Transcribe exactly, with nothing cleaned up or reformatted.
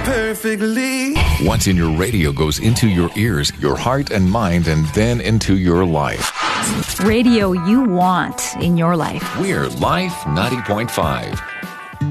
perfectly. What's in your radio goes into your ears, your heart and mind, and then into your life. Radio you want in your life. We're Life ninety point five.